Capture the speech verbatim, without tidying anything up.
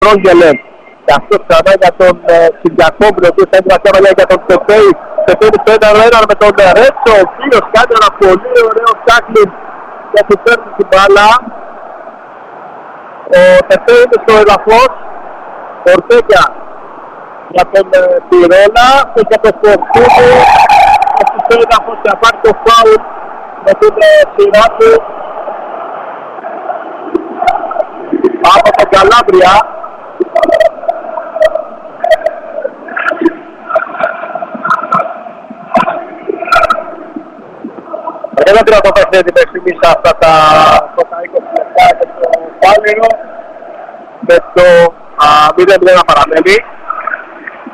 Ρόγγελε. Και αυτό ξανά για τον Σιλιακόβρη, ο οποίος θα είναι για τον Τεπέη. Τεπέη στο ένα ένα με τον Ρέτσο, ο οποίος κάνει ένα πολύ ωραίο τάκλιν και του παίρνει την μπάλα. Ο Τεπέη είναι στο εδαφός. Ορτέγια για τον Πυρόλα και για τον Φορτούνη. Έχει στο έδαφος και απάρει το φάουλ με την σειρά του από τον Καλάβρια. Δεν θα το παιχνίδι μέχρι στιγμής αυτά τα είκοσι λεπτά και το πάλιρο με το μηδέν μηδέν να παραμένει.